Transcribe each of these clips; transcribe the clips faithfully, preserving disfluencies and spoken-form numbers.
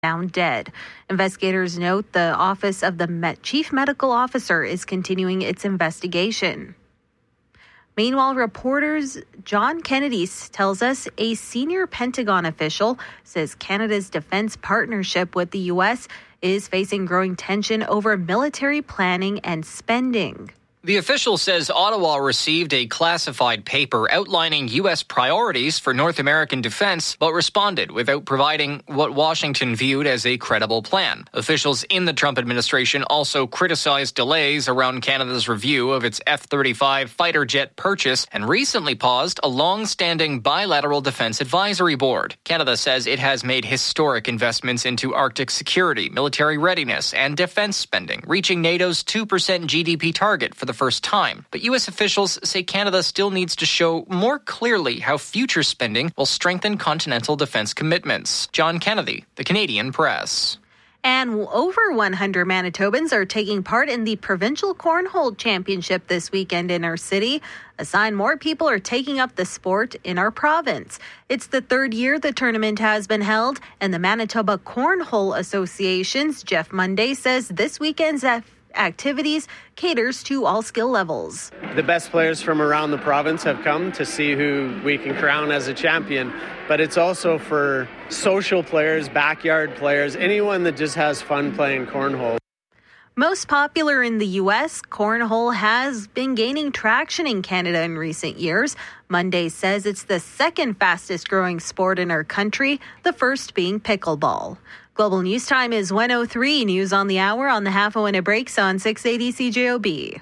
found dead. Investigators note the Office of the Met Chief Medical Officer is continuing its investigation. Meanwhile, reporters John Kennedy tells us a senior Pentagon official says Canada's defense partnership with the U S is facing growing tension over military planning and spending. The official says Ottawa received a classified paper outlining U S priorities for North American defense, but responded without providing what Washington viewed as a credible plan. Officials in the Trump administration also criticized delays around Canada's review of its F thirty-five fighter jet purchase and recently paused a long-standing bilateral defense advisory board. Canada says it has made historic investments into Arctic security, military readiness, and defense spending, reaching NATO's two percent G D P target for the first time. But U S officials say Canada still needs to show more clearly how future spending will strengthen continental defense commitments. John Kennedy, The Canadian Press. And over one hundred Manitobans are taking part in the Provincial Cornhole Championship this weekend in our city. A sign more people are taking up the sport in our province. It's the third year the tournament has been held, and the Manitoba Cornhole Association's Jeff Monday says this weekend's activities caters to all skill levels. The best players from around the province have come to see who we can crown as a champion, but it's also for social players, backyard players, anyone that just has fun playing cornhole. Most popular in the U S, cornhole has been gaining traction in Canada in recent years. Monday says it's the second fastest growing sport in our country, the first being pickleball. Global News Time is one oh three. News on the hour on the half hour when it breaks on six eighty C J O B.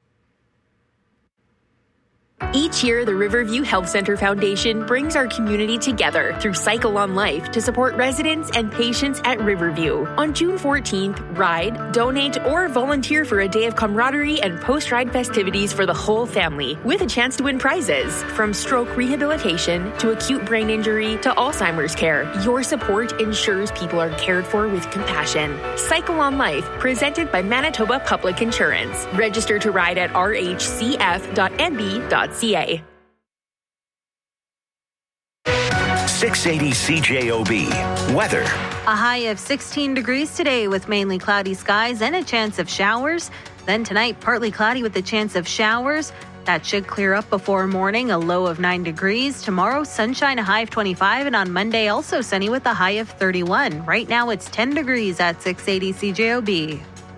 Each year, the Riverview Health Centre Foundation brings our community together through Cycle on Life to support residents and patients at Riverview. On June fourteenth, ride, donate, or volunteer for a day of camaraderie and post-ride festivities for the whole family, with a chance to win prizes. From stroke rehabilitation to acute brain injury to Alzheimer's care, your support ensures people are cared for with compassion. Cycle on Life, presented by Manitoba Public Insurance. Register to ride at r h c f dot n b dot c a. six eighty C J O B. Weather. A high of sixteen degrees today with mainly cloudy skies and a chance of showers. Then tonight, partly cloudy with a chance of showers. That should clear up before morning, a low of nine degrees. Tomorrow, sunshine, a high of twenty-five. And on Monday, also sunny with a high of thirty-one. Right now, it's ten degrees at six eighty C J O B.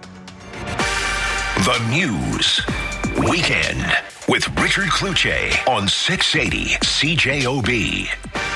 The News. Weekend with Richard Cloutier on six eighty C J O B.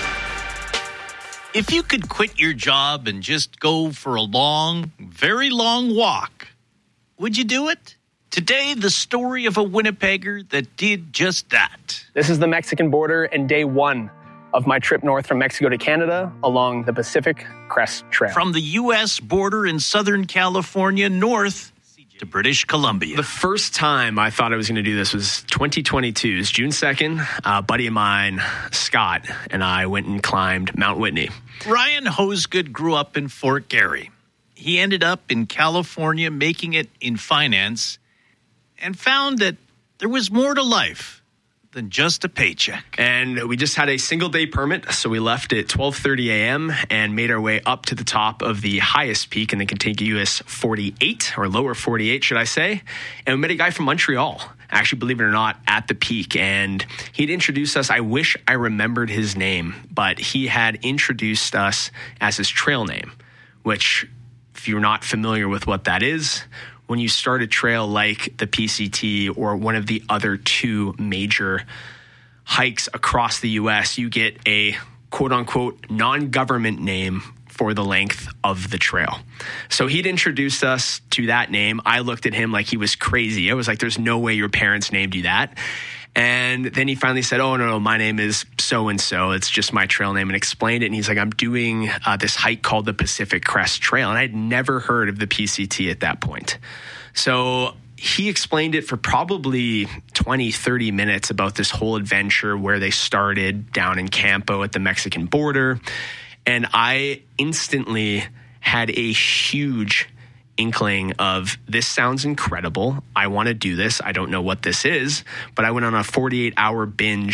If you could quit your job and just go for a long, very long walk, would you do it? Today, the story of a Winnipegger that did just that. This is the Mexican border and day one of my trip north from Mexico to Canada along the Pacific Crest Trail. From the U S border in Southern California north to British Columbia. The first time I thought I was going to do this was twenty twenty-two. It's June second. A buddy of mine, Scott, and I went and climbed Mount Whitney. Ryan Hosgood grew up in Fort Garry. He ended up in California making it in finance and found that there was more to life than just a paycheck. And we just had a single day permit, so we left at twelve thirty a.m. and made our way up to the top of the highest peak in the contiguous forty-eight, or lower forty-eight, should I say. And we met a guy from Montreal, actually, believe it or not, at the peak. And he'd introduced us. I wish I remembered his name, but he had introduced us as his trail name, which, if you're not familiar with what that is, when you start a trail like the P C T or one of the other two major hikes across the U S, you get a quote-unquote non-government name for the length of the trail. So he'd introduced us to that name. I looked at him like he was crazy. I was like, there's no way your parents named you that. And then he finally said, oh, no, no, my name is so-and-so. It's just my trail name, and explained it. And he's like, I'm doing uh, this hike called the Pacific Crest Trail. And I'd never heard of the P C T at that point. So he explained it for probably twenty, thirty minutes about this whole adventure, where they started down in Campo at the Mexican border. And I instantly had a huge inkling of, this sounds incredible. I want to do this. I don't know what this is, but I went on a forty-eight hour binge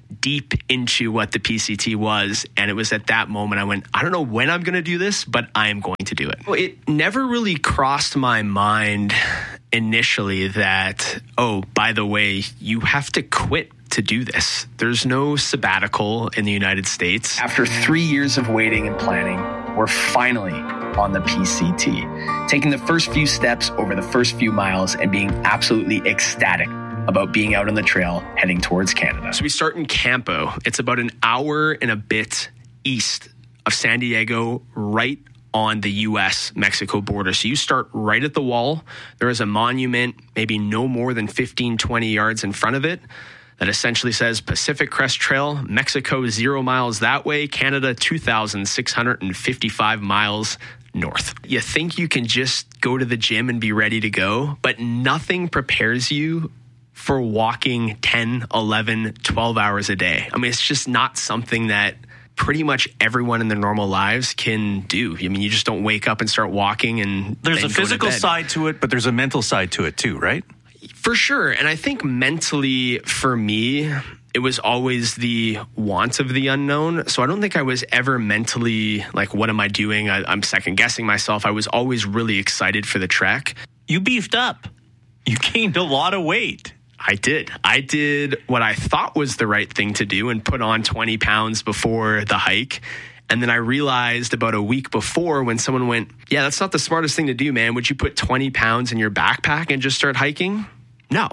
deep into what the P C T was. And it was at that moment I went, I don't know when I'm going to do this, but I am going to do it. Well, it never really crossed my mind initially that, oh, by the way, you have to quit to do this. There's no sabbatical in the United States. After three years of waiting and planning, we're finally on the P C T, taking the first few steps over the first few miles and being absolutely ecstatic about being out on the trail heading towards Canada. So we start in Campo. It's about an hour and a bit east of San Diego, right on the U S Mexico border. So you start right at the wall. There is a monument, maybe no more than fifteen, twenty yards in front of it, that essentially says Pacific Crest Trail, Mexico zero miles that way, Canada two thousand six hundred fifty-five miles north. You think you can just go to the gym and be ready to go, but nothing prepares you for walking ten, eleven, twelve hours a day. I mean, it's just not something that pretty much everyone in their normal lives can do. I mean, you just don't wake up and start walking and there's a physical side to it, but there's a mental side to it too, right? For sure. And I think mentally for me, it was always the want of the unknown. So I don't think I was ever mentally like, what am I doing? I, I'm second guessing myself. I was always really excited for the trek. You beefed up. You gained a lot of weight. I did. I did what I thought was the right thing to do and put on twenty pounds before the hike. And then I realized about a week before when someone went, yeah, that's not the smartest thing to do, man. Would you put twenty pounds in your backpack and just start hiking? No.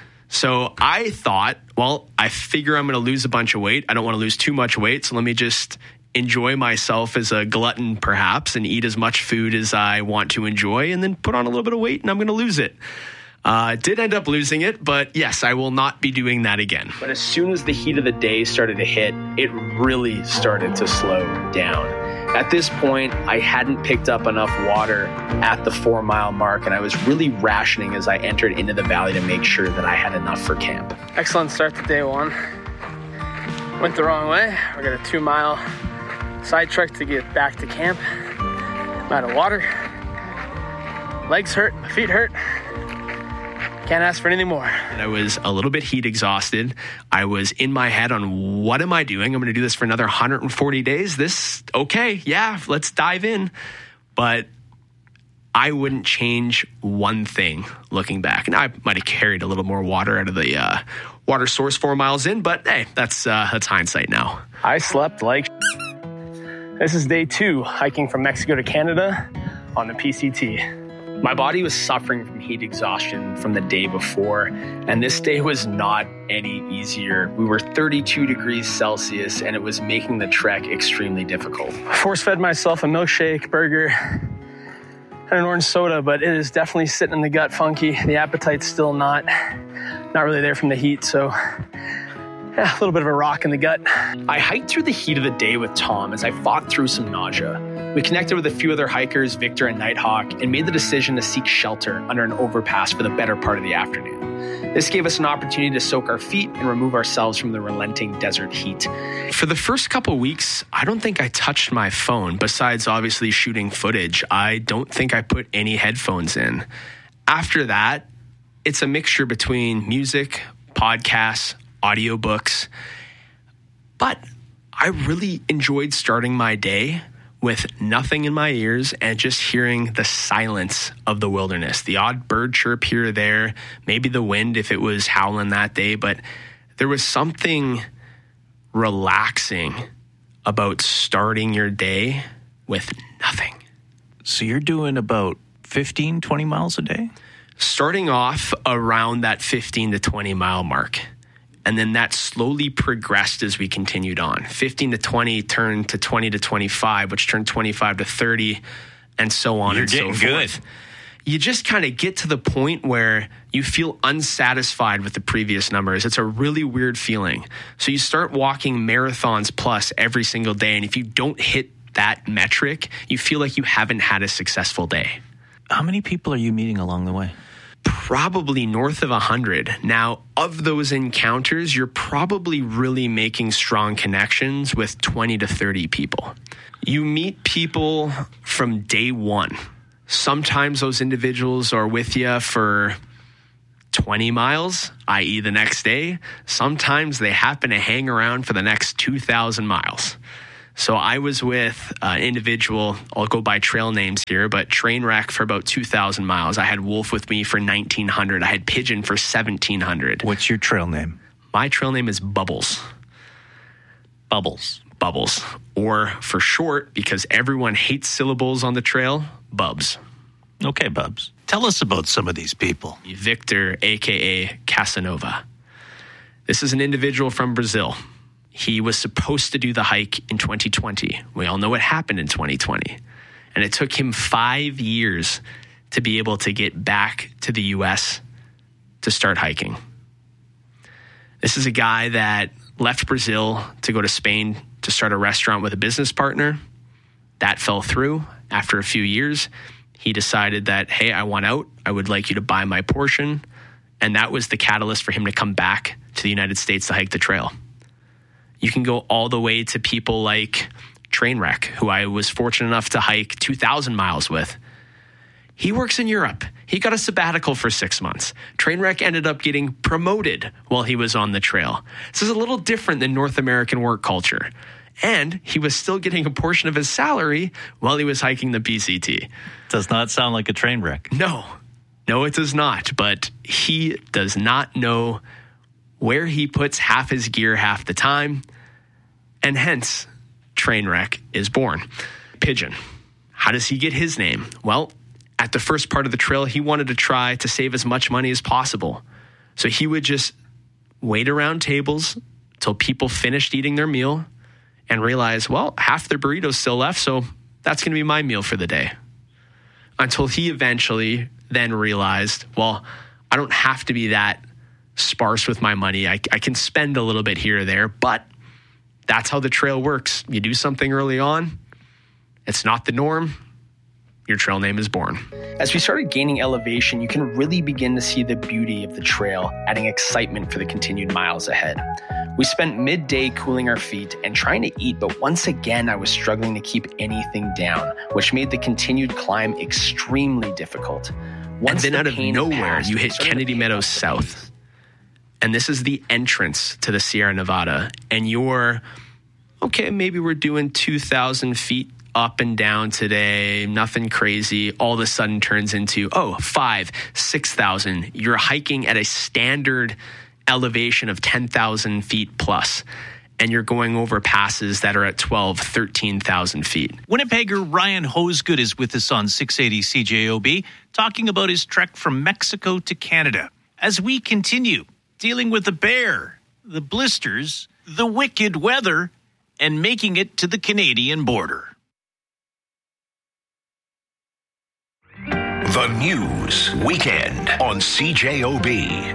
So I thought, well, I figure I'm going to lose a bunch of weight. I don't want to lose too much weight. So let me just enjoy myself as a glutton, perhaps, and eat as much food as I want to enjoy and then put on a little bit of weight and I'm going to lose it. Uh, did end up losing it, but yes, I will not be doing that again. But as soon as the heat of the day started to hit, it really started to slow down. At this point, I hadn't picked up enough water at the four mile mark, and I was really rationing as I entered into the valley to make sure that I had enough for camp. Excellent start to day one. Went the wrong way. I got a two mile side trek to get back to camp. I'm out of water. Legs hurt, my feet hurt. Can't ask for anything more. And I was a little bit heat exhausted. I was in my head on what am I doing? I'm going to do this for another one hundred forty days. This, okay, yeah, let's dive in. But I wouldn't change one thing looking back. And I might have carried a little more water out of the uh, water source four miles in, but hey, that's uh, that's hindsight now. I slept like This is day two, hiking from Mexico to Canada on the P C T. My body was suffering from heat exhaustion from the day before, and this day was not any easier. We were thirty-two degrees Celsius, and it was making the trek extremely difficult. I force-fed myself a milkshake, burger, and an orange soda, but it is definitely sitting in the gut funky. The appetite's still not, not really there from the heat, so yeah, a little bit of a rock in the gut. I hiked through the heat of the day with Tom as I fought through some nausea. We connected with a few other hikers, Victor and Nighthawk, and made the decision to seek shelter under an overpass for the better part of the afternoon. This gave us an opportunity to soak our feet and remove ourselves from the relenting desert heat. For the first couple weeks, I don't think I touched my phone. Besides obviously shooting footage, I don't think I put any headphones in. After that, it's a mixture between music, podcasts, audiobooks. But I really enjoyed starting my day with nothing in my ears and just hearing the silence of the wilderness. The odd bird chirp here or there, maybe the wind if it was howling that day, but there was something relaxing about starting your day with nothing. So you're doing about fifteen, twenty miles a day? Starting off around that fifteen to twenty mile mark. And then that slowly progressed as we continued on. fifteen to twenty turned to twenty to twenty-five, which turned twenty-five to thirty, and so on You're and so forth. You're getting good. You just kind of get to the point where you feel unsatisfied with the previous numbers. It's a really weird feeling. So you start walking marathons plus every single day, and if you don't hit that metric, you feel like you haven't had a successful day. How many people are you meeting along the way? Probably north of one hundred. Now, of those encounters, you're probably really making strong connections with twenty to thirty people. You meet people from day one. Sometimes those individuals are with you for twenty miles, that is the next day. Sometimes they happen to hang around for the next two thousand miles. So I was with an individual, I'll go by trail names here, but Trainwreck for about two thousand miles. I had Wolf with me for nineteen hundred. I had Pigeon for seventeen hundred. What's your trail name? My trail name is Bubbles. Bubbles. Bubbles. Or for short, because everyone hates syllables on the trail, Bubs. Okay, Bubs. Tell us about some of these people. Victor, a k a. Casanova. This is an individual from Brazil. He was supposed to do the hike in twenty twenty. We all know what happened in twenty twenty. And it took him five years to be able to get back to the U S to start hiking. This is a guy that left Brazil to go to Spain to start a restaurant with a business partner. That fell through. After a few years, he decided that, hey, I want out. I would like you to buy my portion. And that was the catalyst for him to come back to the United States to hike the trail. You can go all the way to people like Trainwreck, who I was fortunate enough to hike two thousand miles with. He works in Europe. He got a sabbatical for six months. Trainwreck ended up getting promoted while he was on the trail. This is a little different than North American work culture. And he was still getting a portion of his salary while he was hiking the P C T. Does not sound like a train wreck. No. No, it does not. But he does not know where he puts half his gear half the time. And hence, Trainwreck is born. Pigeon. How does he get his name? Well, at the first part of the trail, he wanted to try to save as much money as possible. So he would just wait around tables till people finished eating their meal and realize, well, half their burrito's still left, so that's going to be my meal for the day. Until he eventually then realized, well, I don't have to be that sparse with my money. I, I can spend a little bit here or there, but that's how the trail works. You do something early on, it's not the norm, your trail name is born. As we started gaining elevation, you can really begin to see the beauty of the trail, adding excitement for the continued miles ahead. We spent midday cooling our feet and trying to eat, but once again, I was struggling to keep anything down, which made the continued climb extremely difficult. Once and then the out of nowhere, passed, you hit Kennedy Meadows South. And this is the entrance to the Sierra Nevada. And you're, okay, maybe we're doing two thousand feet up and down today, nothing crazy. All of a sudden turns into, oh, five, six thousand. You're hiking at a standard elevation of ten thousand feet plus, and you're going over passes that are at twelve, thirteen thousand feet. Winnipegger Ryan Hosegood is with us on six eighty C J O B, talking about his trek from Mexico to Canada. As we continue dealing with the bear, the blisters, the wicked weather, and making it to the Canadian border. The News Weekend on C J O B.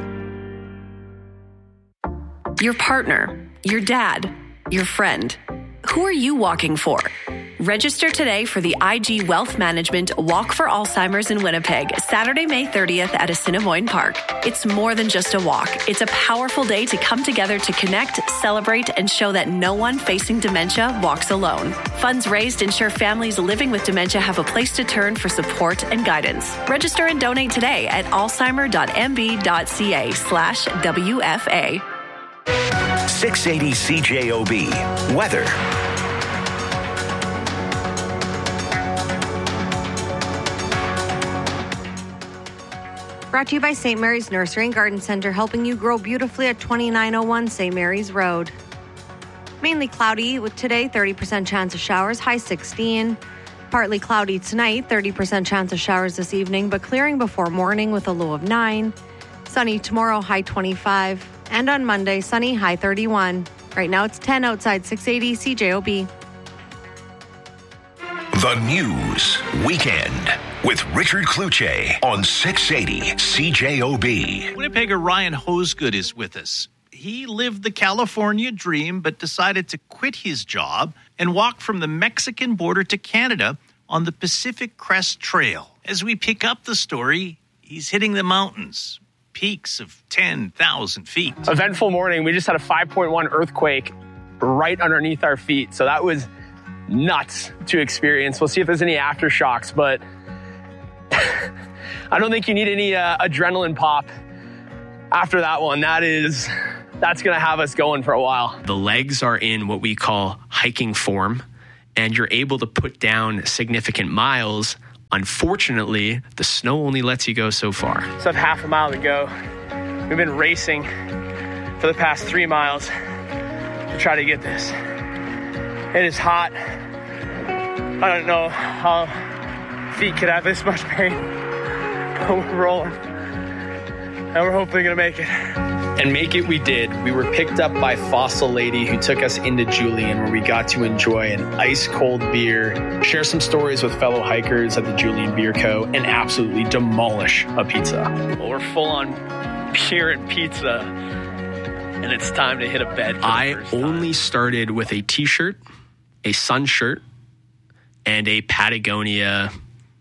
Your partner, your dad, your friend. Who are you walking for? Register today for the I G Wealth Management Walk for Alzheimer's in Winnipeg, Saturday, May thirtieth at Assiniboine Park. It's more than just a walk. It's a powerful day to come together to connect, celebrate, and show that no one facing dementia walks alone. Funds raised ensure families living with dementia have a place to turn for support and guidance. Register and donate today at alzheimer.mb.ca slash WFA. six eighty C J O B. Weather. Brought to you by Saint Mary's Nursery and Garden Center, helping you grow beautifully at twenty-nine oh one Saint Mary's Road. Mainly cloudy with today, thirty percent chance of showers, high sixteen. Partly cloudy tonight, thirty percent chance of showers this evening, but clearing before morning with a low of nine. Sunny tomorrow, high twenty-five. And on Monday, sunny, high thirty-one. Right now it's ten outside six eighty C J O B. The News Weekend with Richard Cloutier on six eighty C J O B. Winnipegger Ryan Hosegood is with us. He lived the California dream, but decided to quit his job and walk from the Mexican border to Canada on the Pacific Crest Trail. As we pick up the story, he's hitting the mountains, peaks of ten thousand feet. Eventful morning. We just had a five point one earthquake right underneath our feet. So that was nuts to experience. We'll see if there's any aftershocks, but I don't think you need any uh, adrenaline pop after that one, that is, that's going to have us going for a while. The legs are in what we call hiking form, and you're able to put down significant miles. Unfortunately, the snow only lets you go so far. So I have half a mile to go. We've been racing for the past three miles to try to get this. It is hot. I don't know how feet could have this much pain, but we're rolling. And we're hopefully gonna make it. And make it we did. We were picked up by Fossil Lady, who took us into Julian, where we got to enjoy an ice cold beer, share some stories with fellow hikers at the Julian Beer Co., and absolutely demolish a pizza. Well, we're full on beer and pizza, and it's time to hit a bed. For I the first time. only started with a t-shirt, a sun shirt, and a Patagonia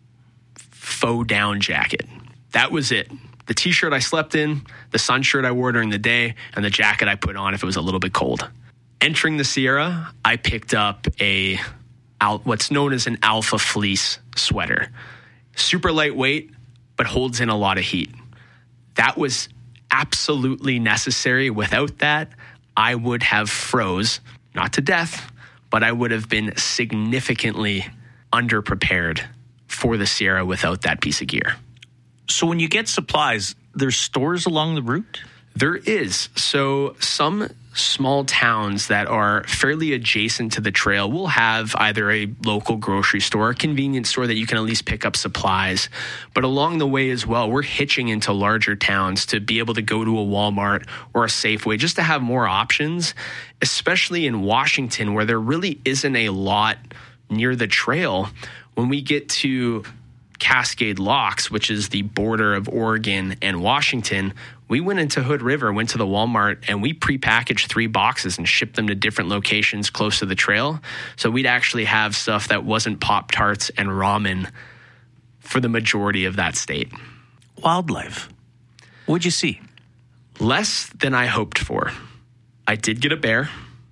faux down jacket. That was it. The t-shirt I slept in, the sun shirt I wore during the day, and the jacket I put on if it was a little bit cold. Entering the Sierra, I picked up a what's known as an Alpha Fleece sweater. Super lightweight, but holds in a lot of heat. That was absolutely necessary. Without that, I would have froze, not to death, but I would have been significantly underprepared for the Sierra without that piece of gear. So when you get supplies, there's stores along the route? There is. So some small towns that are fairly adjacent to the trail will have either a local grocery store, a convenience store that you can at least pick up supplies. But along the way as well, we're hitching into larger towns to be able to go to a Walmart or a Safeway just to have more options, especially in Washington where there really isn't a lot near the trail. When we get to Cascade Locks, which is the border of Oregon and Washington, we went into Hood River, went to the Walmart, and we prepackaged three boxes and shipped them to different locations close to the trail. So we'd actually have stuff that wasn't Pop-Tarts and ramen for the majority of that state. Wildlife. What'd you see? Less than I hoped for. I did get a bear.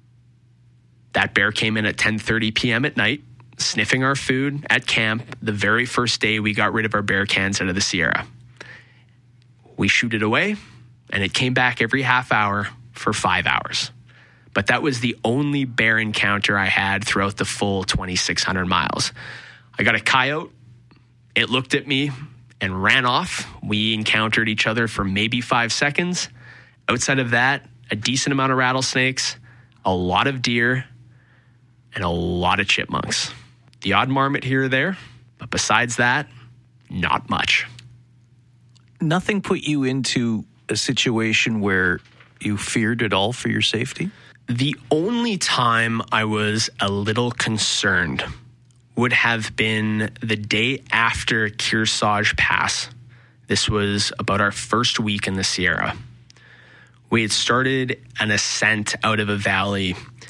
That bear came in at ten thirty p.m. at night, sniffing our food at camp the very first day we got rid of our bear cans out of the Sierra. We shoot it away, and it came back every half hour for five hours. But that was the only bear encounter I had throughout the full twenty-six hundred miles. I got a coyote. It looked at me and ran off. We encountered each other for maybe five seconds. Outside of that, a decent amount of rattlesnakes, a lot of deer, and a lot of chipmunks. The odd marmot here or there, but besides that, not much. Nothing put you into a situation where you feared at all for your safety? The only time I was a little concerned would have been the day after Kearsarge Pass. This was about our first week in the Sierra. We had started an ascent out of a valley,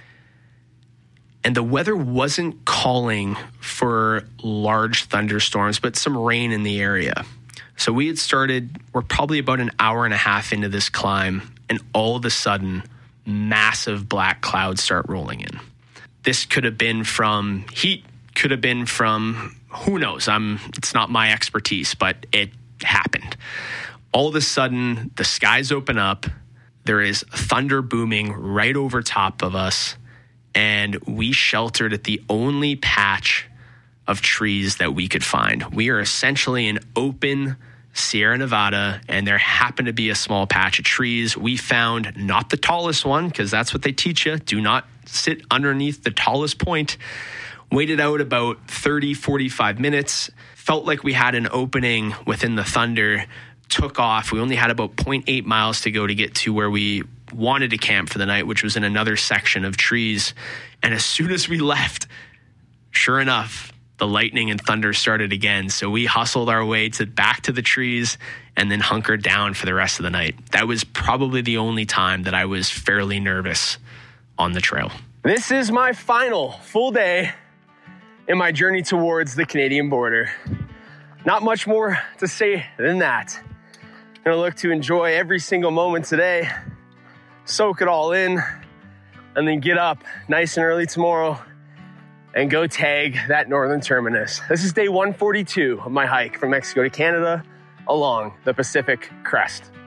and the weather wasn't calling for large thunderstorms, but some rain in the area. So we had started, we're probably about an hour and a half into this climb, and all of a sudden, massive black clouds start rolling in. This could have been from heat, could have been from, who knows, I'm, it's not my expertise, but it happened. All of a sudden, the skies open up, there is thunder booming right over top of us, and we sheltered at the only patch of trees that we could find. We are essentially an open Sierra Nevada, and there happened to be a small patch of trees. We found not the tallest one, because that's what they teach you. Do not sit underneath the tallest point. Waited out about thirty, forty-five minutes. Felt like we had an opening within the thunder. Took off. We only had about zero point eight miles to go to get to where we wanted to camp for the night, which was in another section of trees. And as soon as we left, sure enough, the lightning and thunder started again. So we hustled our way to back to the trees and then hunkered down for the rest of the night. That was probably the only time that I was fairly nervous on the trail. This is my final full day in my journey towards the Canadian border. Not much more to say than that. I'm gonna look to enjoy every single moment today, soak it all in, and then get up nice and early tomorrow and go tag that northern terminus. This is day one forty-two of my hike from Mexico to Canada along the Pacific Crest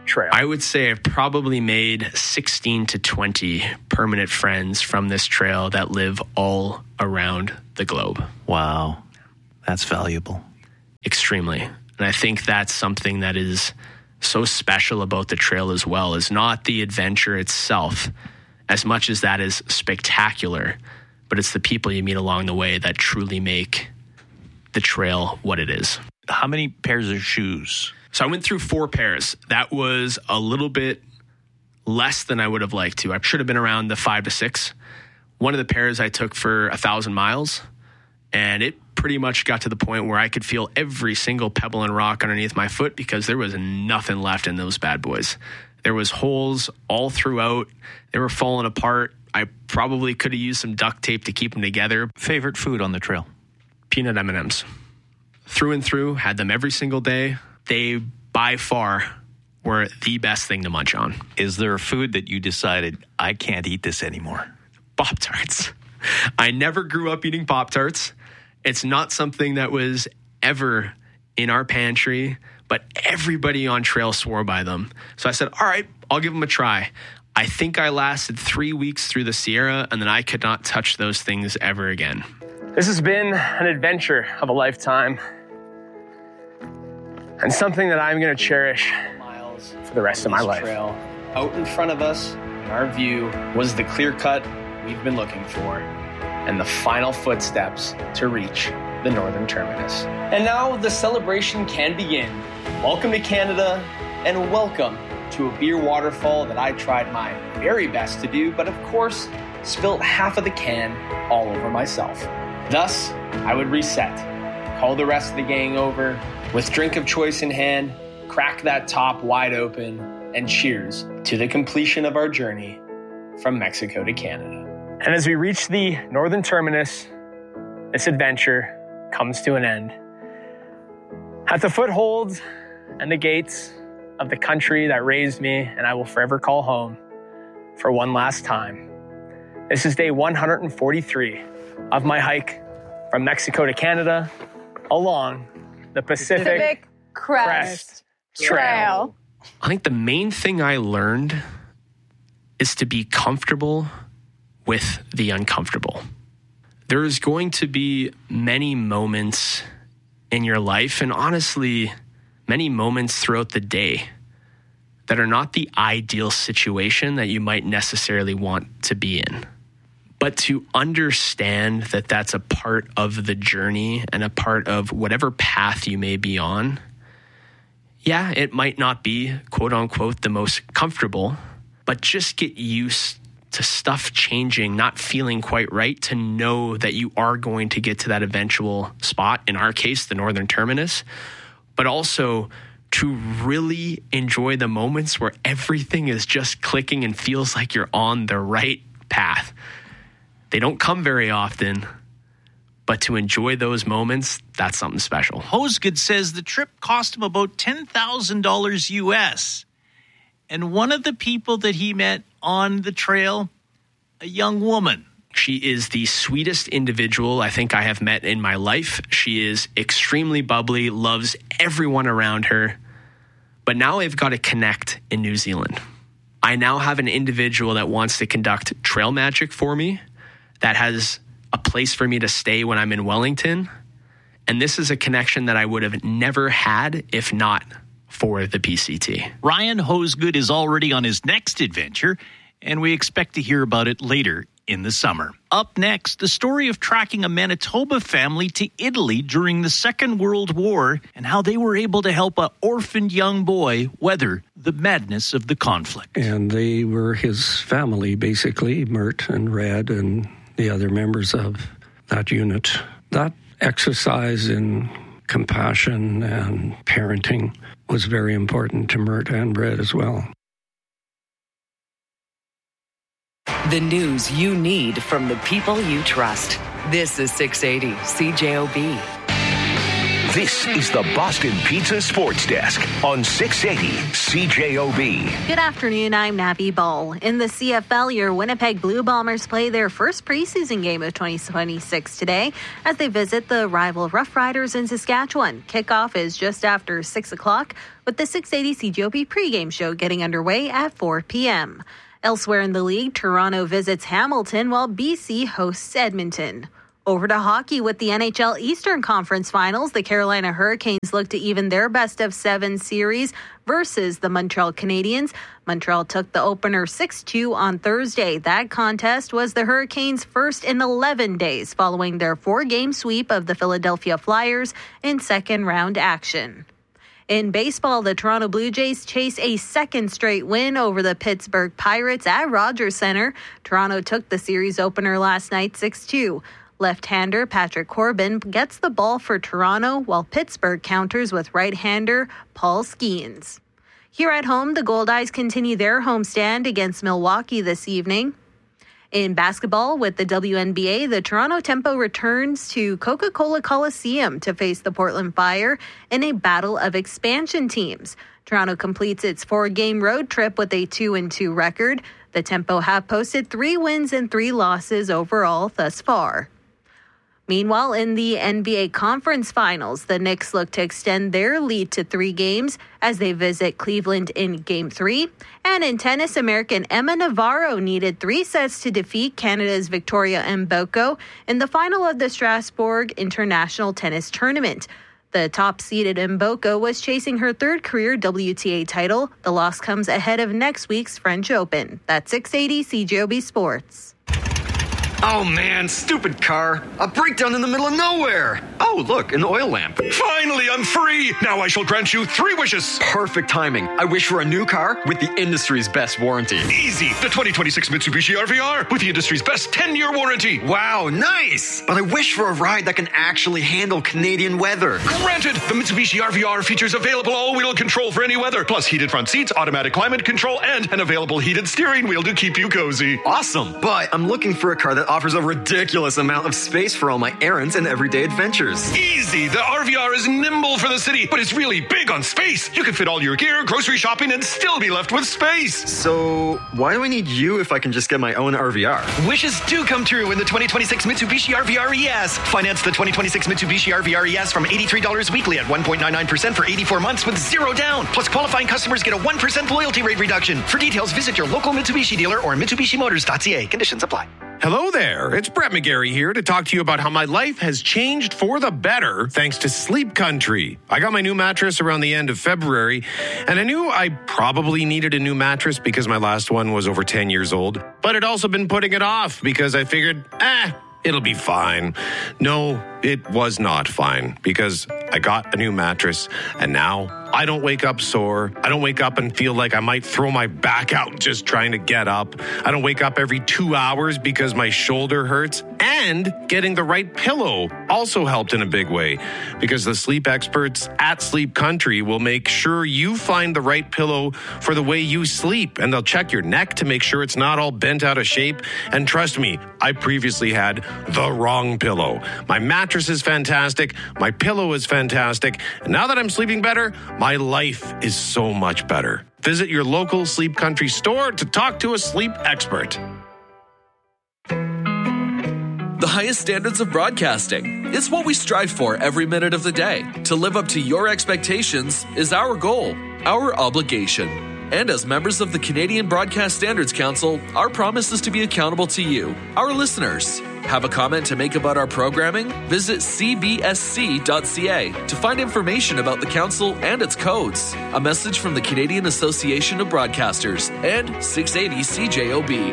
trail? I would say I've probably made sixteen to twenty permanent friends from this trail that live all around the globe. Wow. That's valuable. Extremely. And I think that's something that is so special about the trail as well, is not the adventure itself, as much as that is spectacular, but it's the people you meet along the way that truly make the trail what it is. How many pairs of shoes? So I went through four pairs. That was a little bit less than I would have liked to. I should have been around the five to six. One of the pairs I took for a thousand miles, and it pretty much got to the point where I could feel every single pebble and rock underneath my foot because there was nothing left in those bad boys. There was holes all throughout. They were falling apart. I probably could have used some duct tape to keep them together. Favorite food on the trail? Peanut M and M's. Through and through, had them every single day. They, by far, were the best thing to munch on. Is there a food that you decided, I can't eat this anymore? Pop-Tarts. I never grew up eating Pop-Tarts. It's not something that was ever in our pantry, but everybody on trail swore by them. So I said, all right, I'll give them a try. I think I lasted three weeks through the Sierra, and then I could not touch those things ever again. This has been an adventure of a lifetime, and something that I'm going to cherish miles for the rest of my life. Trail out in front of us, in our view, was the clear cut we've been looking for, and the final footsteps to reach the northern terminus. And now the celebration can begin. Welcome to Canada, and welcome to a beer waterfall that I tried my very best to do, but of course, spilt half of the can all over myself. Thus, I would reset, call the rest of the gang over, with drink of choice in hand, crack that top wide open, and cheers to the completion of our journey from Mexico to Canada. And as we reach the northern terminus, this adventure comes to an end. At the footholds and the gates of the country that raised me and I will forever call home for one last time. This is day one hundred forty-three of my hike from Mexico to Canada along the Pacific, Pacific Crest, Crest Trail. Trail. I think the main thing I learned is to be comfortable with the uncomfortable. There is going to be many moments in your life, and honestly, many moments throughout the day that are not the ideal situation that you might necessarily want to be in. But to understand that that's a part of the journey and a part of whatever path you may be on, yeah, it might not be, quote unquote, the most comfortable, but just get used to stuff changing, not feeling quite right, to know that you are going to get to that eventual spot, in our case, the northern terminus, but also to really enjoy the moments where everything is just clicking and feels like you're on the right path. They don't come very often, but to enjoy those moments, that's something special. Hosgood says the trip cost him about ten thousand dollars U S. And one of the people that he met on the trail, a young woman. She is the sweetest individual I think I have met in my life. She is extremely bubbly, loves everyone around her. But now I've got to connect in New Zealand. I now have an individual that wants to conduct trail magic for me, that has a place for me to stay when I'm in Wellington. And this is a connection that I would have never had if not for the P C T. Ryan Hosgood is already on his next adventure, and we expect to hear about it later in the summer. Up next, the story of tracking a Manitoba family to Italy during the Second World War and how they were able to help an orphaned young boy weather the madness of the conflict. And they were his family, basically, Mert and Red and the other members of that unit. That exercise in compassion and parenting was very important to Mert and Red as well. The news you need from the people you trust. This is six eighty C J O B. This is the Boston Pizza Sports Desk on six eighty C J O B. Good afternoon, I'm Navi Ball. In the C F L, your Winnipeg Blue Bombers play their first preseason game of twenty twenty-six today as they visit the rival Rough Riders in Saskatchewan. Kickoff is just after six o'clock, with the six eighty C J O B pregame show getting underway at four p.m. Elsewhere in the league, Toronto visits Hamilton while B C hosts Edmonton. Over to hockey with the N H L Eastern Conference Finals. The Carolina Hurricanes look to even their best of seven series versus the Montreal Canadiens. Montreal took the opener six two on Thursday. That contest was the Hurricanes' first in eleven days following their four-game sweep of the Philadelphia Flyers in second-round action. In baseball, the Toronto Blue Jays chase a second straight win over the Pittsburgh Pirates at Rogers Center. Toronto took the series opener last night six two. Left-hander Patrick Corbin gets the ball for Toronto, while Pittsburgh counters with right-hander Paul Skeens. Here at home, the Goldeyes continue their homestand against Milwaukee this evening. In basketball with the W N B A, the Toronto Tempo returns to Coca-Cola Coliseum to face the Portland Fire in a battle of expansion teams. Toronto completes its four-game road trip with a two and two record. The Tempo have posted three wins and three losses overall thus far. Meanwhile, in the N B A Conference Finals, the Knicks look to extend their lead to three games as they visit Cleveland in Game three. And in tennis, American Emma Navarro needed three sets to defeat Canada's Victoria Mboko in the final of the Strasbourg International Tennis Tournament. The top-seeded Mboko was chasing her third career W T A title. The loss comes ahead of next week's French Open. That's six eighty C J O B Sports. Oh man, stupid car. A breakdown in the middle of nowhere. Oh, look, an oil lamp. Finally, I'm free. Now I shall grant you three wishes. Perfect timing. I wish for a new car with the industry's best warranty. Easy. The twenty twenty-six Mitsubishi R V R with the industry's best ten-year warranty. Wow, nice. But I wish for a ride that can actually handle Canadian weather. Granted, the Mitsubishi R V R features available all-wheel control for any weather, plus heated front seats, automatic climate control, and an available heated steering wheel to keep you cozy. Awesome. But I'm looking for a car that offers a ridiculous amount of space for all my errands and everyday adventures. Easy! The R V R is nimble for the city, but it's really big on space. You can fit all your gear, grocery shopping, and still be left with space. So, why do I need you if I can just get my own R V R? Wishes do come true in the twenty twenty-six Mitsubishi R V R E S. Finance the twenty twenty-six Mitsubishi R V R E S from eighty-three dollars weekly at one point nine nine percent for eighty-four months with zero down. Plus, qualifying customers get a one percent loyalty rate reduction. For details, visit your local Mitsubishi dealer or Mitsubishi Motors dot C A. Conditions apply. Hello there, it's Brett McGarry here to talk to you about how my life has changed for the better thanks to Sleep Country. I got my new mattress around the end of February, and I knew I probably needed a new mattress because my last one was over ten years old, but I'd also been putting it off because I figured, ah, it'll be fine. No, it was not fine because I got a new mattress, and now I don't wake up sore. I don't wake up and feel like I might throw my back out just trying to get up. I don't wake up every two hours because my shoulder hurts. And getting the right pillow also helped in a big way because the sleep experts at Sleep Country will make sure you find the right pillow for the way you sleep. And they'll check your neck to make sure it's not all bent out of shape. And trust me, I previously had the wrong pillow. My mattress is fantastic. My pillow is fantastic. And now that I'm sleeping better, my life is so much better. Visit your local Sleep Country store to talk to a sleep expert. The highest standards of broadcasting. It's what we strive for every minute of the day. To live up to your expectations is our goal, our obligation. And as members of the Canadian Broadcast Standards Council, our promise is to be accountable to you, our listeners. Have a comment to make about our programming? Visit c b s c dot c a to find information about the council and its codes. A message from the Canadian Association of Broadcasters and six eighty C J O B.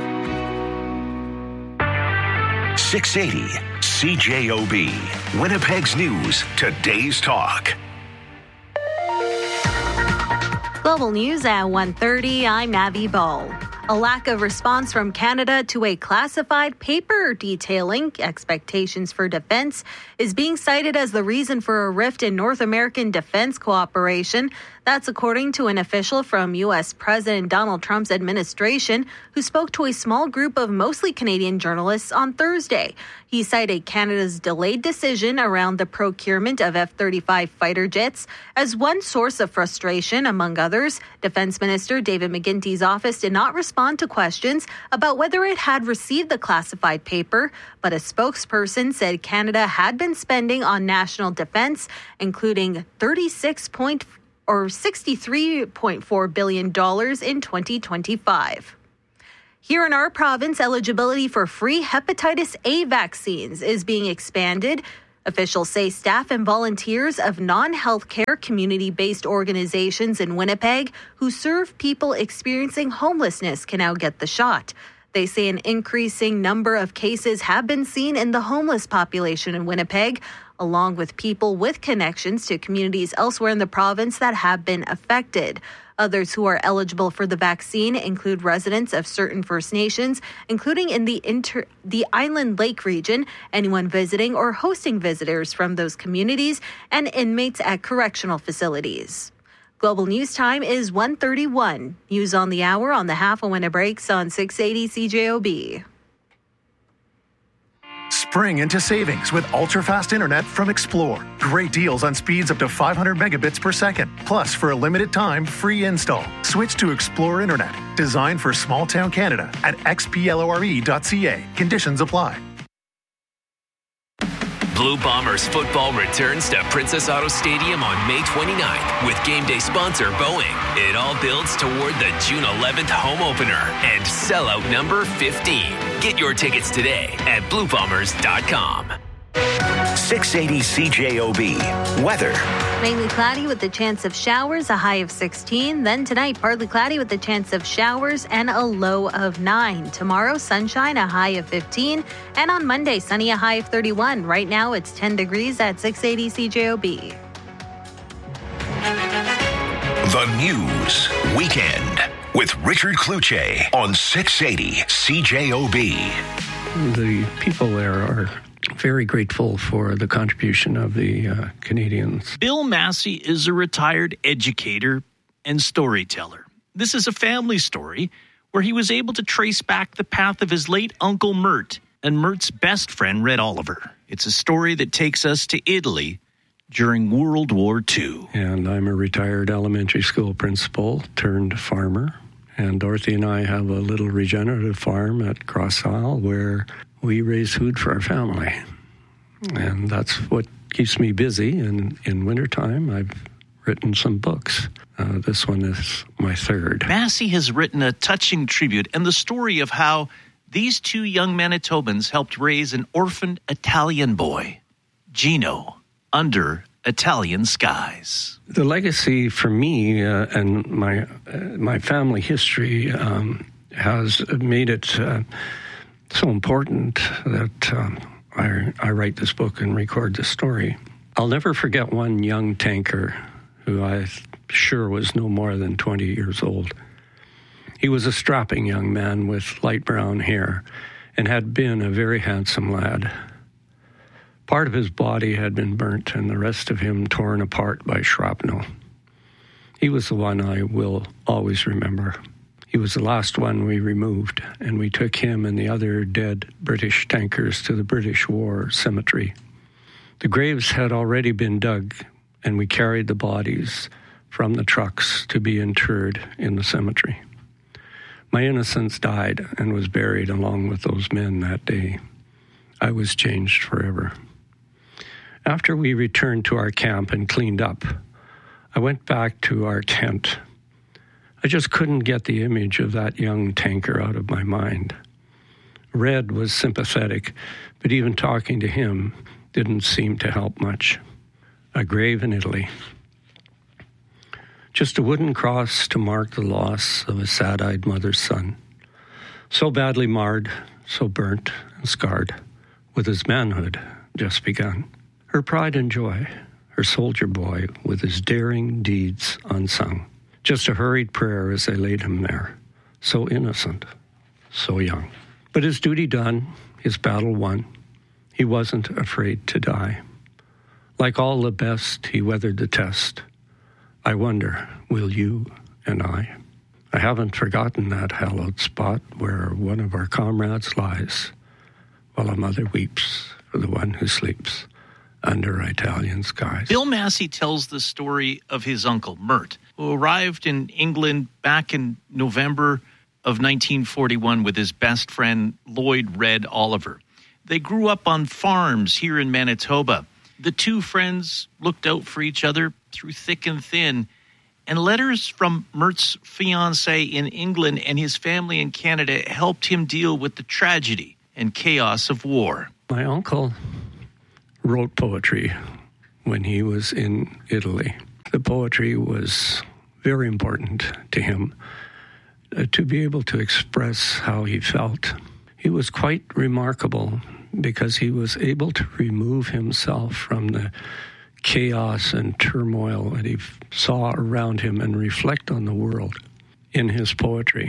six eighty C J O B. Winnipeg's News, today's talk. Global News at one thirty, I'm Navi Ball. A lack of response from Canada to a classified paper detailing expectations for defense is being cited as the reason for a rift in North American defense cooperation. That's according to an official from U S President Donald Trump's administration who spoke to a small group of mostly Canadian journalists on Thursday. He cited Canada's delayed decision around the procurement of F thirty-five fighter jets as one source of frustration, among others. Defense Minister David McGuinty's office did not respond to questions about whether it had received the classified paper, but a spokesperson said Canada had been spending on national defense, including thirty-six point or sixty-three point four billion dollars in twenty twenty-five. Here in our province, eligibility for free hepatitis A vaccines is being expanded. Officials say staff and volunteers of non-healthcare community-based organizations in Winnipeg who serve people experiencing homelessness can now get the shot. They say an increasing number of cases have been seen in the homeless population in Winnipeg, along with people with connections to communities elsewhere in the province that have been affected. Others who are eligible for the vaccine include residents of certain First Nations, including in the inter- the Island Lake region, anyone visiting or hosting visitors from those communities, and inmates at correctional facilities. Global News Time is one thirty-one. News on the hour on the half when it breaks on six eighty C J O B. Spring into savings with ultra-fast internet from Explore. Great deals on speeds up to five hundred megabits per second. Plus, for a limited time, free install. Switch to Explore Internet. Designed for small-town Canada at x p l o r e dot c a. Conditions apply. Blue Bombers football returns to Princess Auto Stadium on May twenty-ninth with game day sponsor Boeing. It all builds toward the June eleventh home opener and sellout number fifteen. Get your tickets today at blue bombers dot com. six eighty C J O B. Weather. Mainly cloudy with the chance of showers, a high of sixteen. Then tonight, partly cloudy with the chance of showers and a low of nine. Tomorrow, sunshine, a high of fifteen. And on Monday, sunny, a high of thirty-one. Right now, it's ten degrees at six eighty C J O B. The News Weekend with Richard Kluche on six eighty C J O B. The people there are very grateful for the contribution of the uh, Canadians. Bill Massey is a retired educator and storyteller. This is a family story where he was able to trace back the path of his late uncle Mert and Mert's best friend, Red Oliver. It's a story that takes us to Italy during World War Two. And I'm a retired elementary school principal turned farmer. And Dorothy and I have a little regenerative farm at Cross Isle where we raise food for our family. And that's what keeps me busy. And in wintertime, I've written some books. Uh, this one is my third. Massey has written a touching tribute and the story of how these two young Manitobans helped raise an orphaned Italian boy, Gino, under Italian skies. The legacy for me uh, and my uh, my family history um, has made it uh, so important that um, I, I write this book and record this story. I'll never forget one young tanker who I sure was no more than twenty years old. He was a strapping young man with light brown hair and had been a very handsome lad. Part of his body had been burnt and the rest of him torn apart by shrapnel. He was the one I will always remember. He was the last one we removed, and we took him and the other dead British tankers to the British War Cemetery. The graves had already been dug, and we carried the bodies from the trucks to be interred in the cemetery. My innocence died and was buried along with those men that day. I was changed forever. After we returned to our camp and cleaned up, I went back to our tent. I just couldn't get the image of that young tanker out of my mind. Red was sympathetic, but even talking to him didn't seem to help much. A grave in Italy. Just a wooden cross to mark the loss of a sad-eyed mother's son. So badly marred, so burnt and scarred, with his manhood just begun. Her pride and joy, her soldier boy with his daring deeds unsung. Just a hurried prayer as they laid him there, so innocent, so young. But his duty done, his battle won. He wasn't afraid to die. Like all the best, he weathered the test. I wonder, will you and I? I haven't forgotten that hallowed spot where one of our comrades lies, while a mother weeps for the one who sleeps under Italian skies. Bill Massey tells the story of his uncle, Mert, who arrived in England back in November of nineteen forty-one with his best friend, Lloyd Red Oliver. They grew up on farms here in Manitoba. The two friends looked out for each other through thick and thin, and letters from Mert's fiancée in England and his family in Canada helped him deal with the tragedy and chaos of war. My uncle wrote poetry when he was in Italy. The poetry was very important to him, uh, to be able to express how he felt. He was quite remarkable because he was able to remove himself from the chaos and turmoil that he saw around him and reflect on the world in his poetry.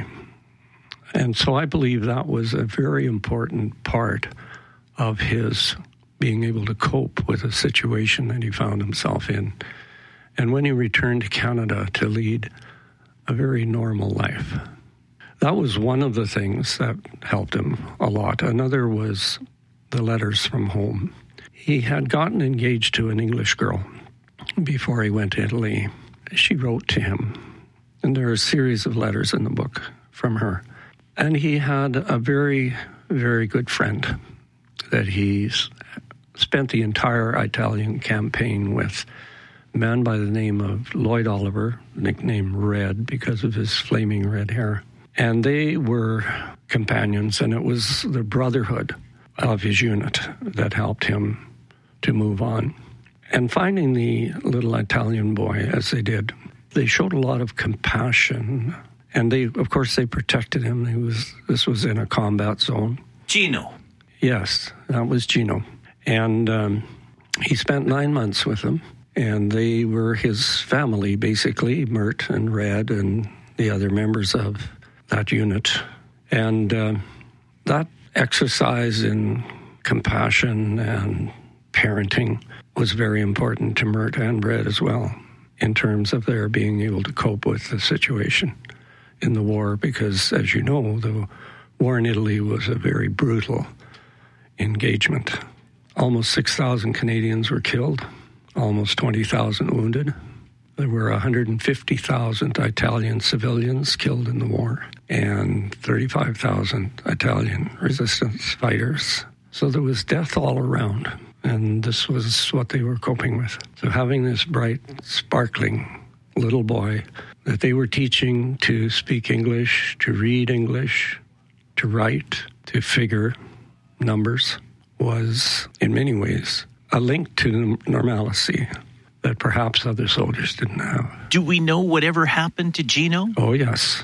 And so I believe that was a very important part of his being able to cope with a situation that he found himself in. And when he returned to Canada to lead a very normal life, that was one of the things that helped him a lot. Another was the letters from home. He had gotten engaged to an English girl before he went to Italy. She wrote to him, and there are a series of letters in the book from her. And he had a very, very good friend that he spent the entire Italian campaign with, a man by the name of Lloyd Oliver, nicknamed Red because of his flaming red hair. And they were companions, and it was the brotherhood of his unit that helped him to move on. And finding the little Italian boy, as they did, they showed a lot of compassion. And they, of course, they protected him. He was, this was in a combat zone. Gino. Yes, that was Gino. And um, he spent nine months with them. And they were his family, basically, Mert and Red and the other members of that unit. And uh, that exercise in compassion and parenting was very important to Mert and Red as well, in terms of their being able to cope with the situation in the war, because, as you know, the war in Italy was a very brutal engagement. Almost six thousand Canadians were killed, almost twenty thousand wounded. There were one hundred fifty thousand Italian civilians killed in the war and thirty-five thousand Italian resistance fighters. So there was death all around, and this was what they were coping with. So having this bright, sparkling little boy that they were teaching to speak English, to read English, to write, to figure numbers was, in many ways, a link to normalcy that perhaps other soldiers didn't have. Do we know whatever happened to Gino? Oh, yes.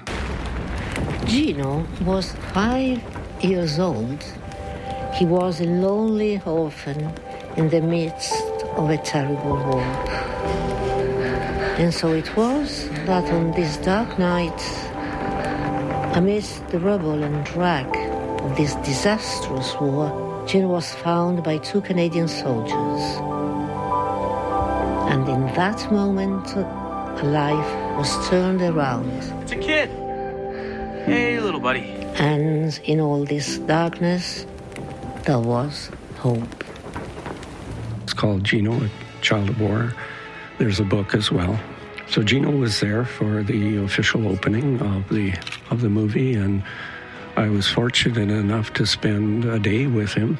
Gino was five years old. He was a lonely orphan in the midst of a terrible war. And so it was that on this dark night, amidst the rubble and wreck of this disastrous war, Gino was found by two Canadian soldiers. And in that moment, a life was turned around. It's a kid. Hey, little buddy. And in all this darkness, there was hope. It's called Gino, a Child of War. There's a book as well. So Gino was there for the official opening of the of the movie, and I was fortunate enough to spend a day with him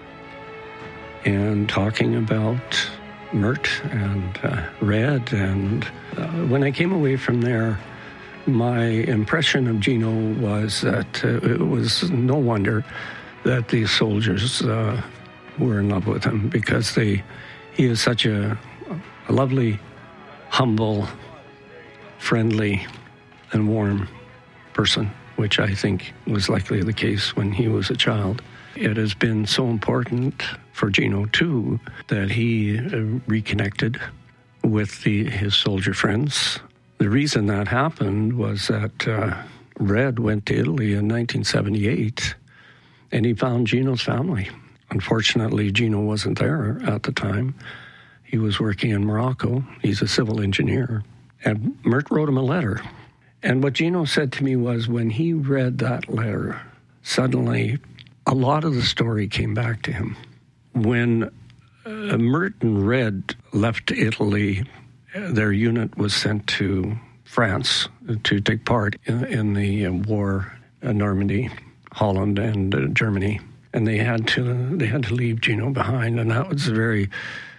and talking about Mert and uh, Red. And uh, when I came away from there, my impression of Gino was that uh, it was no wonder that these soldiers uh, were in love with him, because they he is such a, a lovely, humble, friendly, and warm person, which I think was likely the case when he was a child. It has been so important for Gino, too, that he uh, reconnected with the, his soldier friends. The reason that happened was that uh, Red went to Italy in nineteen seventy-eight, and he found Gino's family. Unfortunately, Gino wasn't there at the time. He was working in Morocco. He's a civil engineer. And Mert wrote him a letter. And what Gino said to me was when he read that letter, suddenly a lot of the story came back to him. When uh, Mert and Red left Italy, their unit was sent to France to take part in, in the uh, war in Normandy, Holland, and uh, Germany. And they had to they had to leave Gino behind, and that was a very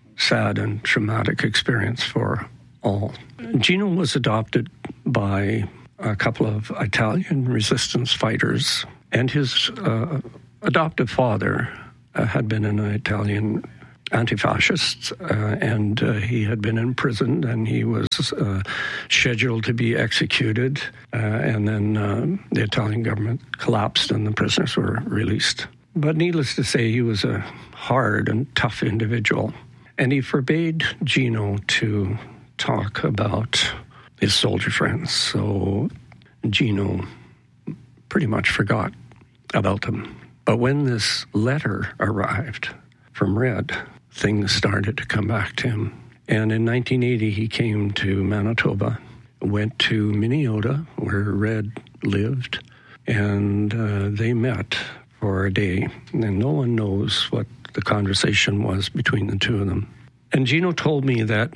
sad and traumatic experience for all. Gino was adopted by a couple of Italian resistance fighters, and his uh, adoptive father uh, had been an Italian anti-fascist, uh, and uh, he had been imprisoned, and he was uh, scheduled to be executed, uh, and then uh, the Italian government collapsed and the prisoners were released. But needless to say, he was a hard and tough individual, and he forbade Gino to talk about his soldier friends, so Gino pretty much forgot about them. But when this letter arrived from Red, things started to come back to him. And in nineteen eighty, he came to Manitoba, went to Minneota, where Red lived, and uh, they met for a day. And no one knows what the conversation was between the two of them. And Gino told me that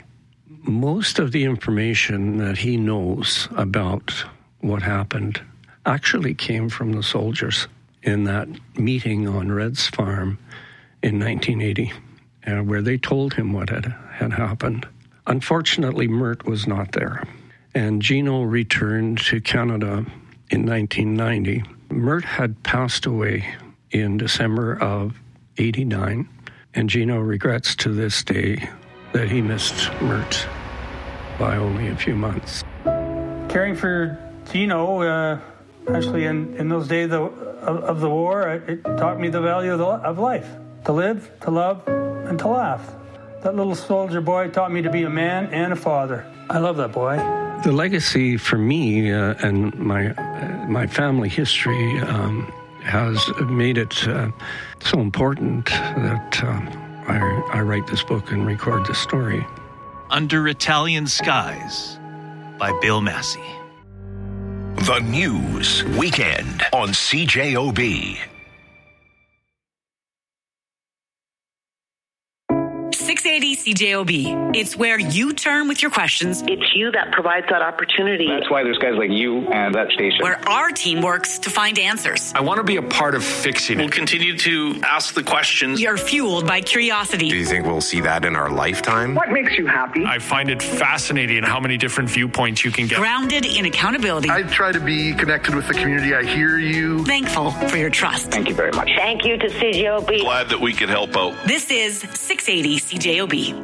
most of the information that he knows about what happened actually came from the soldiers in that meeting on Red's farm in nineteen eighty, uh, where they told him what had, had happened. Unfortunately, Mert was not there, and Gino returned to Canada in nineteen ninety. Mert had passed away in December of eighty-nine, and Gino regrets to this day that he missed Mert by only a few months. Caring for Gino, uh, actually in, in those days of, of, of the war, it, it taught me the value of, the, of life. To live, to love, and to laugh. That little soldier boy taught me to be a man and a father. I love that boy. The legacy for me uh, and my uh, my family history um, has made it uh, so important that uh, I, I write this book and record this story. Under Italian Skies by Bill Massey. The News Weekend on C J O B. six eighty C J O B. It's where you turn with your questions. It's you that provides that opportunity. That's why there's guys like you and that station. Where our team works to find answers. I want to be a part of fixing it. We'll continue to ask the questions. You're fueled by curiosity. Do you think we'll see that in our lifetime? What makes you happy? I find it fascinating how many different viewpoints you can get. Grounded in accountability. I try to be connected with the community. I hear you. Thankful for your trust. Thank you very much. Thank you to C J O B. Glad that we could help out. This is six eighty C J O B.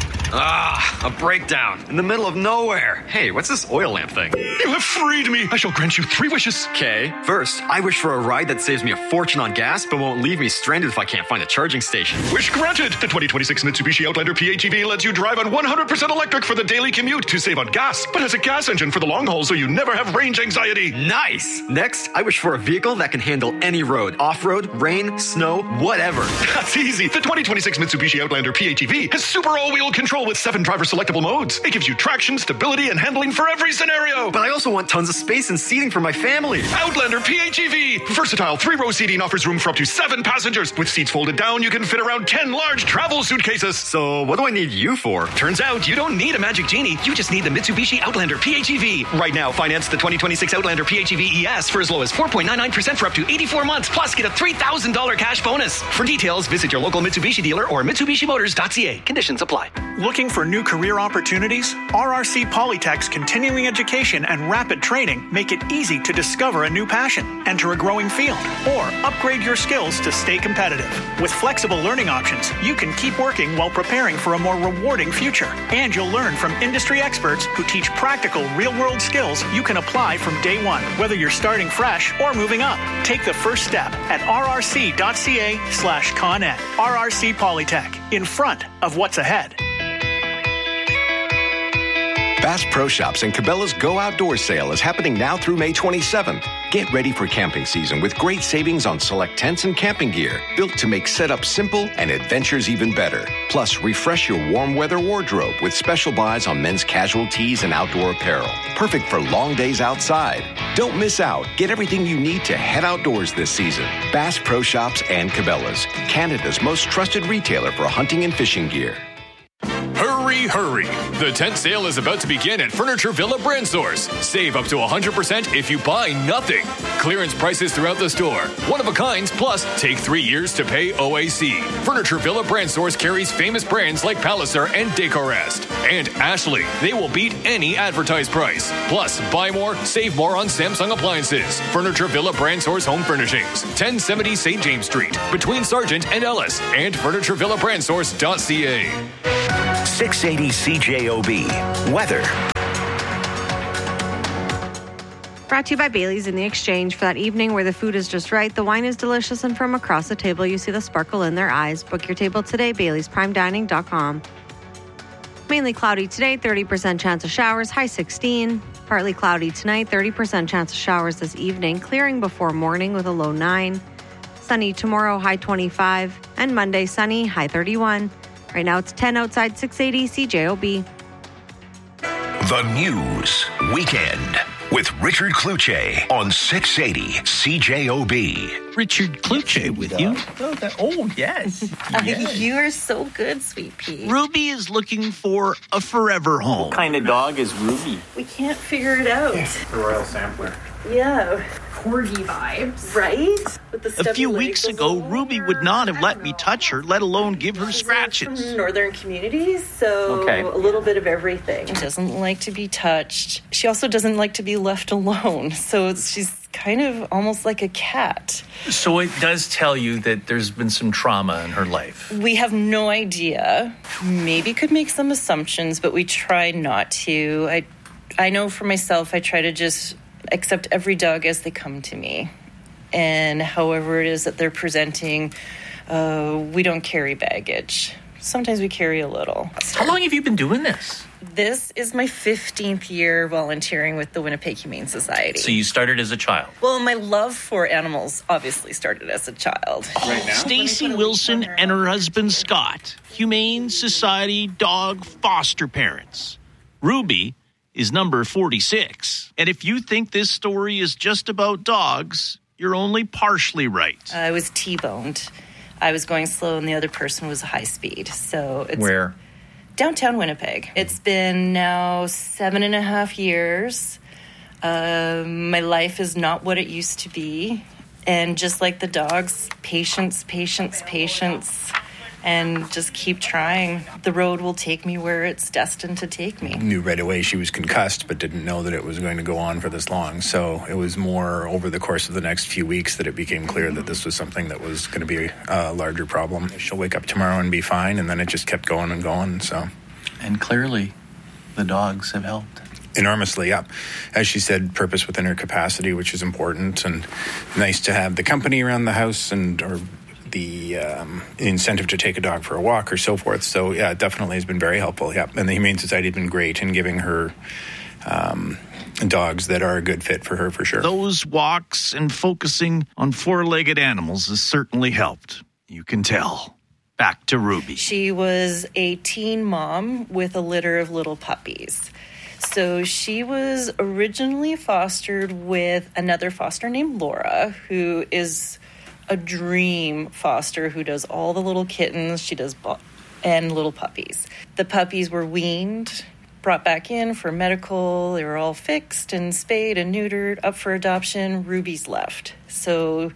Ah, a breakdown in the middle of nowhere. Hey, what's this oil lamp thing? You have freed me. I shall grant you three wishes. Okay. First, I wish for a ride that saves me a fortune on gas, but won't leave me stranded if I can't find a charging station. Wish granted. The twenty twenty-six Mitsubishi Outlander P H E V lets you drive on one hundred percent electric for the daily commute to save on gas, but has a gas engine for the long haul so you never have range anxiety. Nice. Next, I wish for a vehicle that can handle any road, off-road, rain, snow, whatever. That's easy. The twenty twenty-six Mitsubishi Outlander P H E V has super all-wheel control with seven driver selectable modes. It gives you traction, stability, and handling for every scenario. But I also want tons of space and seating for my family. Outlander P H E V. Versatile three-row seating offers room for up to seven passengers. With seats folded down, you can fit around ten large travel suitcases. So what do I need you for? Turns out you don't need a magic genie. You just need the Mitsubishi Outlander P H E V. Right now, finance the twenty twenty-six Outlander P H E V E S for as low as four point nine nine percent for up to eighty-four months, plus get a three thousand dollars cash bonus. For details, visit your local Mitsubishi dealer or Mitsubishi Motors dot C A. Conditions apply. Looking for new career opportunities? R R C Polytech's continuing education and rapid training make it easy to discover a new passion, enter a growing field, or upgrade your skills to stay competitive. With flexible learning options, you can keep working while preparing for a more rewarding future. And you'll learn from industry experts who teach practical, real-world skills you can apply from day one, whether you're starting fresh or moving up. Take the first step at R R C dot C A slash ConEd. R R C Polytech, in front of what's ahead. Bass Pro Shops and Cabela's Go Outdoors sale is happening now through May twenty-seventh. Get ready for camping season with great savings on select tents and camping gear, built to make setup simple and adventures even better. Plus, refresh your warm weather wardrobe with special buys on men's casual tees and outdoor apparel. Perfect for long days outside. Don't miss out. Get everything you need to head outdoors this season. Bass Pro Shops and Cabela's, Canada's most trusted retailer for hunting and fishing gear. Hurry, hurry. The tent sale is about to begin at Furniture Villa Brand Source. Save up to one hundred percent if you buy nothing. Clearance prices throughout the store. One of a kind, plus take three years to pay O A C. Furniture Villa Brand Source carries famous brands like Palliser and Decorest. And Ashley. They will beat any advertised price. Plus, buy more, save more on Samsung appliances. Furniture Villa Brand Source Home Furnishings. ten seventy Saint James Street. Between Sargent and Ellis. And furniture villa brand source dot c a. six eighty C J O B. Weather. Brought to you by Bailey's in the Exchange. For that evening where the food is just right, the wine is delicious, and from across the table you see the sparkle in their eyes. Book your table today, Baileys Prime Dining dot com. Mainly cloudy today, thirty percent chance of showers, high sixteen. Partly cloudy tonight, thirty percent chance of showers this evening, clearing before morning with a low nine. Sunny tomorrow, high twenty-five. And Monday, sunny, high thirty-one. Right now it's ten outside, six eighty C J O B. The News Weekend with Richard Kluche on six eighty C J O B. Richard Kluche with you. Oh, that, oh yes. yes. You are so good, Sweet Pea. Ruby is looking for a forever home. What kind of dog is Ruby? We can't figure it out. The Royal Sampler. Yeah. Corgi vibes. Right? With the a few weeks ago, Ruby would not have let me touch her, let alone give her scratches. From northern communities, so okay. a little bit of everything. She doesn't like to be touched. She also doesn't like to be left alone, so it's, she's kind of almost like a cat. So it does tell you that there's been some trauma in her life. We have no idea. Maybe could make some assumptions, but we try not to. I, I know for myself, I try to just accept every dog as they come to me. And however it is that they're presenting, uh, we don't carry baggage. Sometimes we carry a little. How long have you been doing this? This is my fifteenth year volunteering with the Winnipeg Humane Society. So you started as a child? Well, my love for animals obviously started as a child. Right now? Stacy Wilson and her husband Scott, Humane Society dog foster parents. Ruby is number forty-six. And if you think this story is just about dogs, you're only partially right. I was T-boned. I was going slow and the other person was high speed. So it's Where? Downtown Winnipeg. It's been now seven and a half years. Uh, my life is not what it used to be. And just like the dogs, patience, patience, patience. And just keep trying. The road will take me where it's destined to take me. Knew right away she was concussed, but didn't know that it was going to go on for this long. So it was more over the course of the next few weeks that it became clear that this was something that was going to be a larger problem. She'll wake up tomorrow and be fine, and then it just kept going and going. So, and clearly, the dogs have helped. Enormously, yeah. As she said, purpose within her capacity, which is important, and nice to have the company around the house and or the um, incentive to take a dog for a walk or so forth. So, yeah, it definitely has been very helpful, yeah. And the Humane Society has been great in giving her um, dogs that are a good fit for her, for sure. Those walks and focusing on four-legged animals has certainly helped. You can tell. Back to Ruby. She was a teen mom with a litter of little puppies. So she was originally fostered with another foster named Laura, who is a dream foster who does all the little kittens. She does bo- and little puppies. The puppies were weaned, brought back in for medical. They were all fixed and spayed and neutered, up for adoption. Ruby's left. So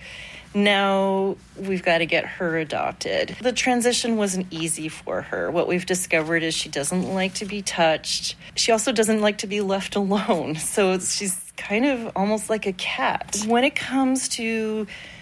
now we've got to get her adopted. The transition wasn't easy for her. What we've discovered is she doesn't like to be touched. She also doesn't like to be left alone. So it's, she's kind of almost like a cat. When it comes to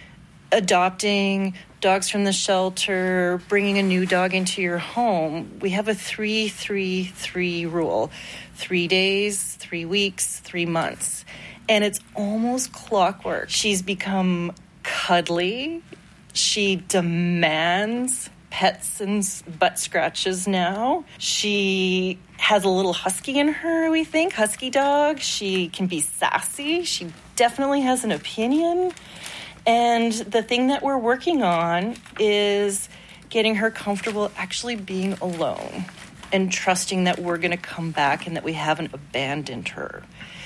adopting dogs from the shelter, bringing a new dog into your home, we have a three, three, three rule. Three days, three weeks, three months. And it's almost clockwork. She's become cuddly. She demands pets and s- butt scratches now. She has a little husky in her, we think, husky dog. She can be sassy. She definitely has an opinion. And the thing that we're working on is getting her comfortable actually being alone and trusting that we're going to come back and that we haven't abandoned her.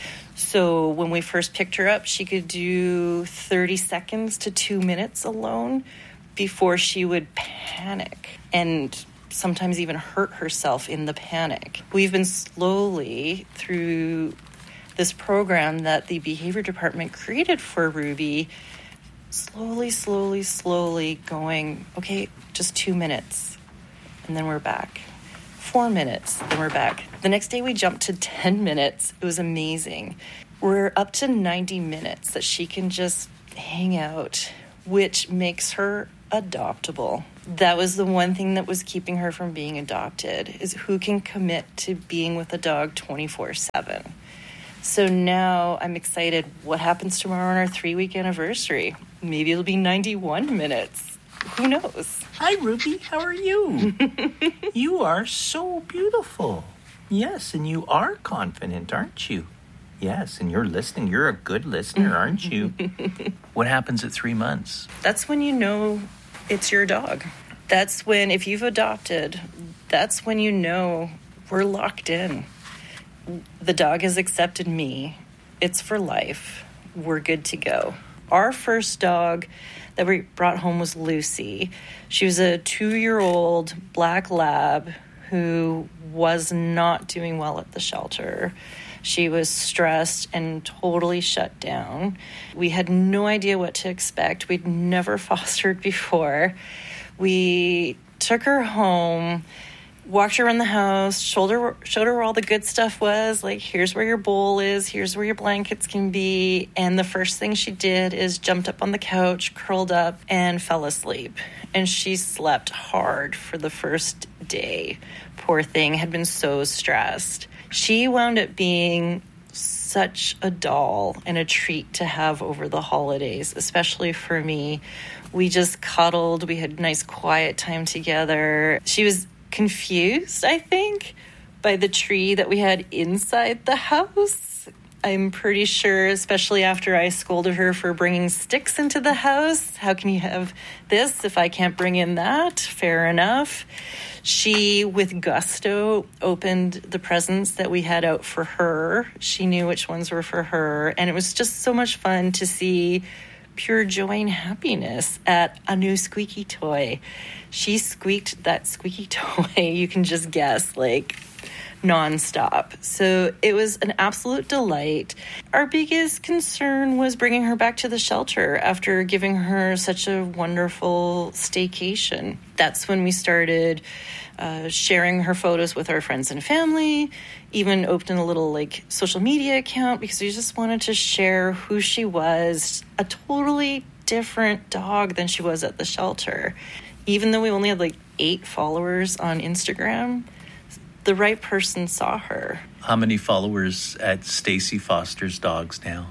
So when we first picked her up, she could do thirty seconds to two minutes alone before she would panic and sometimes even hurt herself in the panic. We've been slowly, through this program that the behavior department created for Ruby, slowly, slowly, slowly going, okay, just two minutes, and then we're back. Four minutes, then we're back. The next day we jumped to ten minutes. It was amazing. We're up to ninety minutes that she can just hang out, which makes her adoptable. That was the one thing that was keeping her from being adopted, is who can commit to being with a dog twenty-four seven. So now I'm excited. What happens tomorrow on our three-week anniversary? Maybe it'll be ninety-one minutes. Who knows? Hi, Ruby. How are you? You are so beautiful. Yes, and you are confident, aren't you? Yes, and you're listening. You're a good listener, aren't you? What happens at three months? That's when you know it's your dog. That's when, if you've adopted, that's when you know we're locked in. The dog has accepted me. It's for life. We're good to go. Our first dog that we brought home was Lucy. She was a two-year-old black lab who was not doing well at the shelter. She was stressed and totally shut down. We had no idea what to expect. We'd never fostered before. We took her home, walked her around the house, showed her, showed her where all the good stuff was, like, here's where your bowl is, here's where your blankets can be. And the first thing she did is jumped up on the couch, curled up, and fell asleep. And she slept hard for the first day. Poor thing, had been so stressed. She wound up being such a doll and a treat to have over the holidays, especially for me. We just cuddled. We had nice quiet time together. She was confused, I think, by the tree that we had inside the house. I'm pretty sure, especially after I scolded her for bringing sticks into the house. How can you have this if I can't bring in that? Fair enough. She, with gusto, opened the presents that we had out for her. She knew which ones were for her. And it was just so much fun to see pure joy and happiness at a new squeaky toy. She squeaked that squeaky toy, you can just guess, like, nonstop. So it was an absolute delight. Our biggest concern was bringing her back to the shelter after giving her such a wonderful staycation. That's when we started uh, sharing her photos with our friends and family, even opened a little like social media account because we just wanted to share who she was, a totally different dog than she was at the shelter. Even though we only had like eight followers on Instagram, the right person saw her. How many followers at Stacy Foster's Dogs now?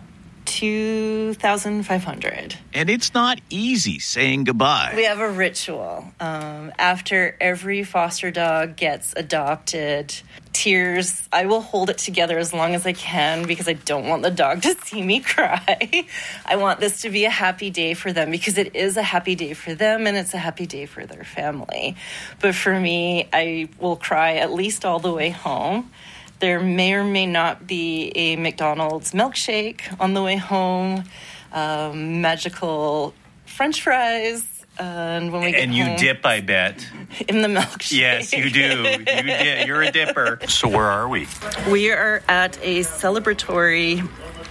two thousand five hundred. And it's not easy saying goodbye. We have a ritual. Um, after every foster dog gets adopted, tears, I will hold it together as long as I can because I don't want the dog to see me cry. I want this to be a happy day for them because it is a happy day for them and it's a happy day for their family. But for me, I will cry at least all the way home. There may or may not be a McDonald's milkshake on the way home, um, magical French fries, and when we get and you home, dip, I bet, in the milkshake. Yes, you do. You dip. You're a dipper. So where are we? We are at a celebratory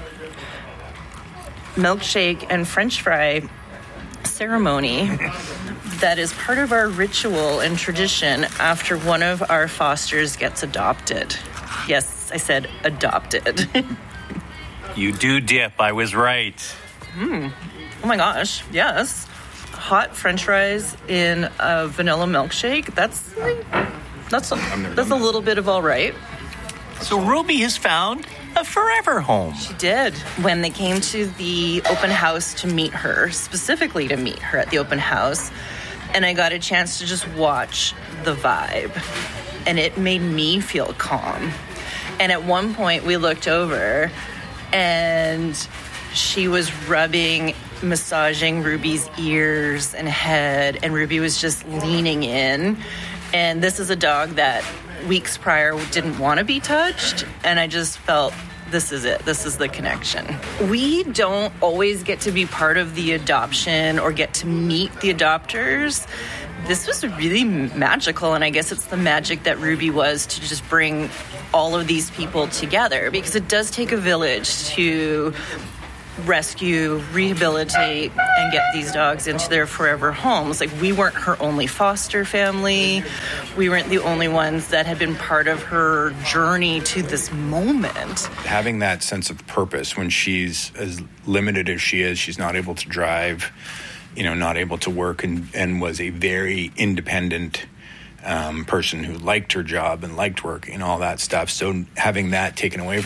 milkshake and French fry ceremony that is part of our ritual and tradition after one of our fosters gets adopted. Yes, I said adopted. You do dip. I was right. Mm. Oh my gosh, yes. Hot French fries in a vanilla milkshake. That's that's a, that's a little bit of all right. So Ruby has found a forever home. She did. When they came to the open house to meet her, specifically to meet her at the open house, and I got a chance to just watch the vibe, and it made me feel calm. And at one point we looked over and she was rubbing, massaging Ruby's ears and head, and Ruby was just leaning in. And this is a dog that weeks prior didn't want to be touched, and I just felt, this is it. This is the connection. We don't always get to be part of the adoption or get to meet the adopters. This was really magical, and I guess it's the magic that Ruby was to just bring all of these people together, because it does take a village to rescue, rehabilitate, and get these dogs into their forever homes. Like, we weren't her only foster family. We weren't the only ones that had been part of her journey to this moment. Having that sense of purpose when she's as limited as she is, she's not able to drive, you know, not able to work, and, and was a very independent um, person who liked her job and liked working and all that stuff. So having that taken away from